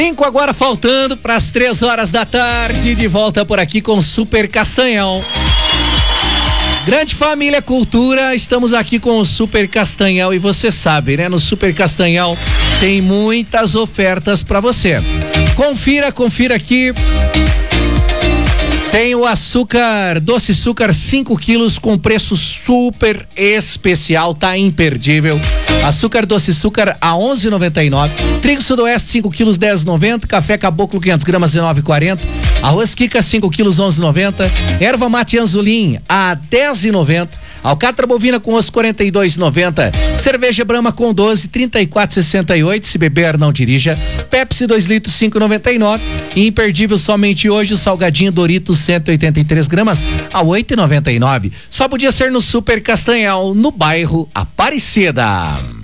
5 agora faltando para as 3 horas da tarde, de volta por aqui com Super Castanhão. Grande família Cultura, estamos aqui com o Super Castanhão e você sabe, né? No Super Castanhão tem muitas ofertas para você. Confira aqui. Tem o açúcar, doce açúcar 5 quilos com preço super especial, tá imperdível. Açúcar doce açúcar a 11,99. Trigo Sudoeste 5 quilos 10,90. Café Caboclo 500 gramas 19,40. Arroz Kika 5 quilos 11,90. Erva mate Anzolim a 10,90. Alcatra bovina com osso 42,90. Cerveja Brahma com 12 34,68. Se beber não dirija. Pepsi 2 litros 5,99. E imperdível somente hoje o salgadinho Doritos 183 gramas a 8,99. Só podia ser no Super Castanhal, no bairro Aparecida.